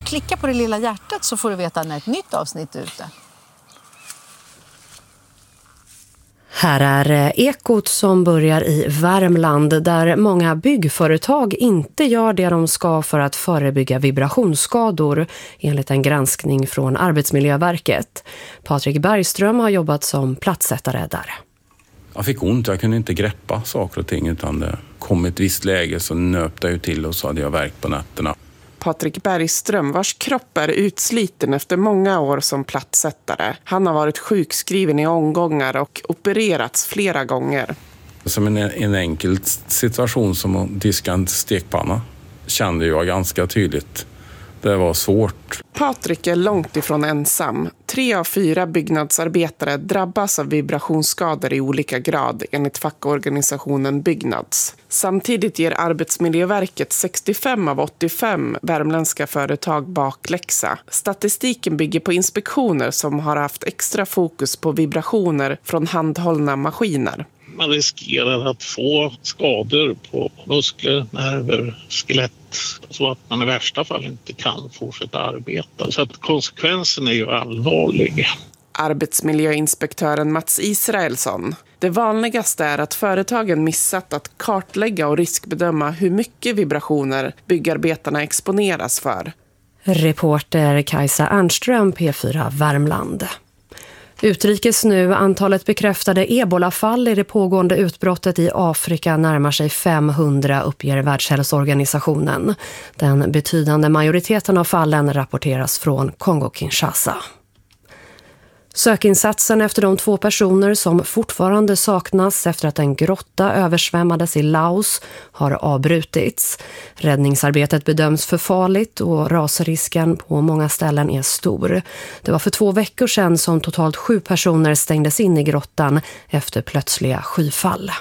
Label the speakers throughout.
Speaker 1: klicka på det lilla hjärtat så får du veta när ett nytt avsnitt är ute.
Speaker 2: Här är Ekot som börjar i Värmland där många byggföretag inte gör det de ska för att förebygga vibrationsskador enligt en granskning från Arbetsmiljöverket. Patrik Bergström har jobbat som platssättare där.
Speaker 3: Jag fick ont, jag kunde inte greppa saker och ting utan det kom ett visst läge så nöpte jag till och så hade jag värk på nätterna.
Speaker 4: Patrik Bergström, vars kropp är utsliten efter många år som platssättare. Han har varit sjukskriven i omgångar och opererats flera gånger.
Speaker 3: Som en enkel situation som att diska en stekpanna kände jag ganska tydligt. Det var svårt.
Speaker 4: Patrik är långt ifrån ensam. 3 av 4 byggnadsarbetare drabbas av vibrationsskador i olika grad enligt fackorganisationen Byggnads. Samtidigt ger Arbetsmiljöverket 65 av 85 värmländska företag bakläxa. Statistiken bygger på inspektioner som har haft extra fokus på vibrationer från handhållna maskiner.
Speaker 5: Man riskerar att få skador på muskler, nerver, skelett så att man i värsta fall inte kan fortsätta arbeta. Så att konsekvensen är ju allvarlig.
Speaker 4: Arbetsmiljöinspektören Mats Israelsson. Det vanligaste är att företagen missat att kartlägga och riskbedöma hur mycket vibrationer byggarbetarna exponeras för.
Speaker 2: Reporter Kajsa Ernström, P4 Värmland. Utrikes nu, antalet bekräftade ebolafall i det pågående utbrottet i Afrika närmar sig 500, uppger Världshälsoorganisationen. Den betydande majoriteten av fallen rapporteras från Kongo-Kinshasa. Sökinsatsen efter de 2 personer som fortfarande saknas efter att en grotta översvämmades i Laos har avbrutits. Räddningsarbetet bedöms för farligt och rasrisken på många ställen är stor. Det var för 2 veckor sedan som totalt 7 personer stängdes in i grottan efter plötsliga skyfall.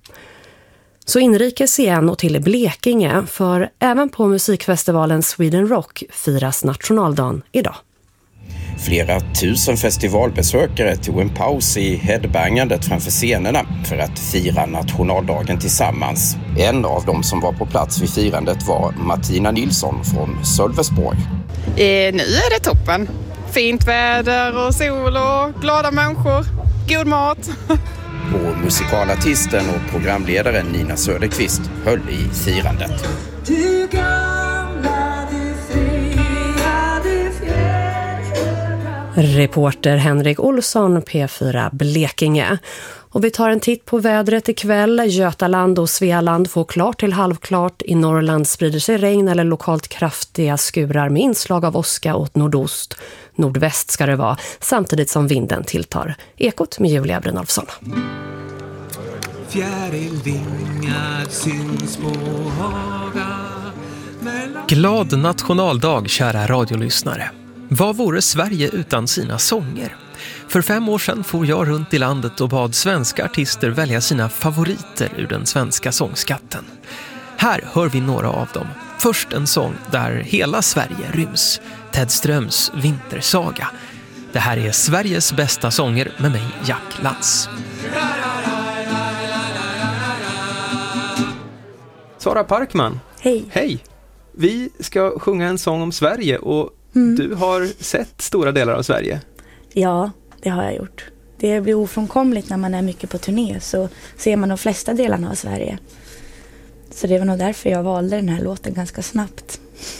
Speaker 2: Så inrikes igen och till Blekinge, för även på musikfestivalen Sweden Rock firas nationaldagen idag.
Speaker 6: Flera tusen festivalbesökare tog en paus i headbangandet framför scenerna för att fira nationaldagen tillsammans. En av dem som var på plats vid firandet var Martina Nilsson från Sölvesborg.
Speaker 7: Nu är det toppen. Fint väder och sol och glada människor. God mat.
Speaker 6: Och musikalartisten och programledaren Nina Söderqvist höll i firandet.
Speaker 2: Reporter Henrik Olsson, P4 Blekinge. Och vi tar en titt på vädret ikväll. Götaland och Svealand får klart till halvklart. I Norrland sprider sig regn eller lokalt kraftiga skurar med inslag av åska åt nordost. Nordväst ska det vara, samtidigt som vinden tilltar. Ekot med Julia Brynolfsson.
Speaker 8: Fjärilvingar syns på hagar.
Speaker 9: Glad nationaldag, kära radiolyssnare. Vad vore Sverige utan sina sånger? För 5 år sedan for jag runt i landet och bad svenska artister välja sina favoriter ur den svenska sångskatten. Här hör vi några av dem. Först en sång där hela Sverige ryms. Ted Ströms Vintersaga. Det här är Sveriges bästa sånger med mig, Jack Lantz.
Speaker 10: Sara Parkman.
Speaker 11: Hej.
Speaker 10: Hej. Vi ska sjunga en sång om Sverige och du har sett stora delar av Sverige.
Speaker 11: Ja, det har jag gjort. Det blir ofrånkomligt när man är mycket på turné, så ser man de flesta delarna av Sverige. Så det var nog därför jag valde den här låten ganska snabbt.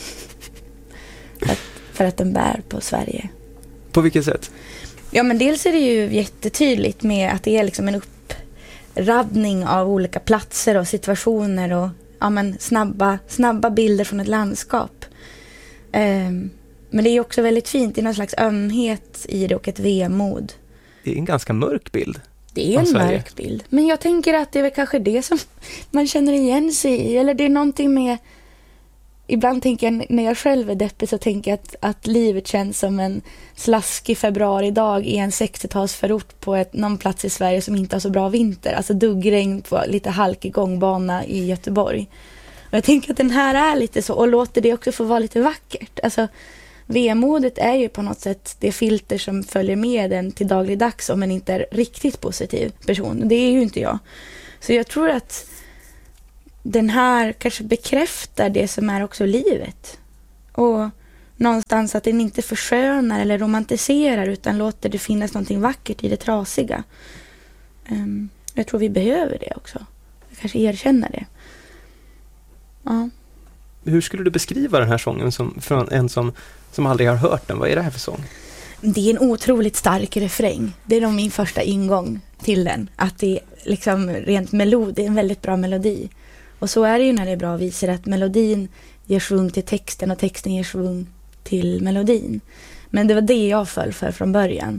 Speaker 11: För att den bär på Sverige.
Speaker 10: På vilket sätt?
Speaker 11: Ja, men dels är det ju jättetydligt med att det är liksom en uppraddning av olika platser och situationer och snabba bilder från ett landskap. Men det är också väldigt fint. Det är någon slags ömhet i det och ett vemod.
Speaker 10: Det är en ganska mörk bild.
Speaker 11: Det är en mörk bild. Men jag tänker att det är väl kanske det som man känner igen sig i. Eller det är någonting med... Ibland tänker jag, när jag själv är deppig, så tänker jag att livet känns som en slaskig februaridag i en 60-talsförort på någon plats i Sverige som inte har så bra vinter. Alltså duggregn på lite halkig gångbana i Göteborg. Och jag tänker att den här är lite så, och låter det också få vara lite vackert. Alltså, vemodet är ju på något sätt det filter som följer med den till dagligdags om en inte är riktigt positiv person. Det är ju inte jag. Så jag tror att den här kanske bekräftar det som är också livet. Och någonstans att den inte förskönar eller romantiserar utan låter det finnas någonting vackert i det trasiga. Jag tror vi behöver det också. Jag kanske erkänner det. Ja.
Speaker 10: Hur skulle du beskriva den här sången från en som aldrig har hört den? Vad är det här för sång?
Speaker 11: Det är en otroligt stark refräng. Det är nog min första ingång till den. Att det är liksom rent det är en väldigt bra melodi. Och så är det ju när det är bra visor att melodin ger svung till texten och texten ger svung till melodin. Men det var det jag föll för från början.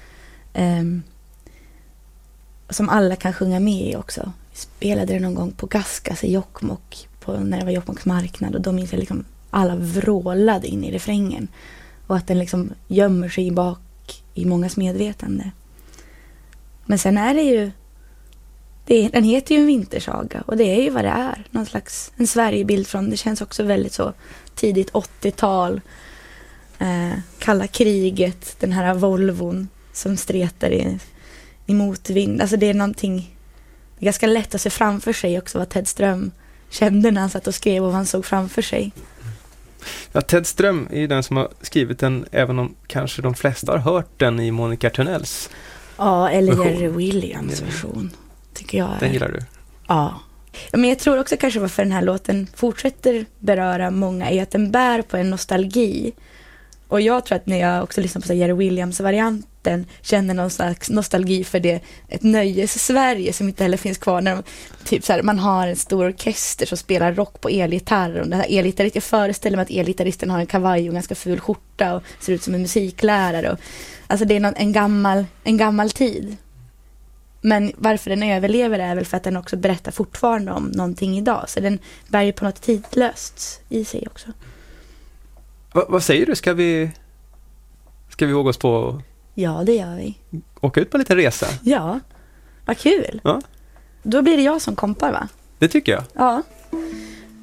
Speaker 11: Som alla kan sjunga med i också. Vi spelade det någon gång på Gaskas i Jokkmokk när det var Jokkmokks marknad och då minns jag liksom alla vrålade in i refrängen och att den liksom gömmer sig bak i mångas medvetande. Men sen är det ju den heter ju en vintersaga och det är ju vad det är. Någon slags en Sverigebild från, det känns också väldigt så tidigt 80-tal. Kalla kriget, den här Volvon som stretar i motvind. Alltså det är någonting, det är ganska lätt att se framför sig också vad Ted Ström kände när han satt och skrev och vad han såg framför sig.
Speaker 10: Ja, Ted Ström är ju den som har skrivit den, även om kanske de flesta har hört den i Monica Törnells.
Speaker 11: Ja, eller Jerry Williams version, tycker jag.
Speaker 10: Den gillar du?
Speaker 11: Ja. Men jag tror också kanske varför den här låten fortsätter beröra många är att den bär på en nostalgi. Och jag tror att när jag också lyssnar på Jerry Williams-varianten känner någon slags nostalgi för det, ett nöjes-Sverige som inte heller finns kvar. När typ så här, man har en stor orkester som spelar rock på elgitarr. Och den här elgitarristen, jag föreställer mig att elgitarristen har en kavaj och en ganska ful skjorta och ser ut som en musiklärare. Och, alltså det är en gammal tid. Men varför den överlever är väl för att den också berättar fortfarande om någonting idag. Så den bär ju på något tidlöst i sig också.
Speaker 10: Vad säger du? Ska vi våga oss på?
Speaker 11: Ja, det gör vi.
Speaker 10: Åka ut på en liten resa?
Speaker 11: Ja, vad kul.
Speaker 10: Ja.
Speaker 11: Då blir det jag som kompar, va?
Speaker 10: Det tycker jag.
Speaker 11: Ja.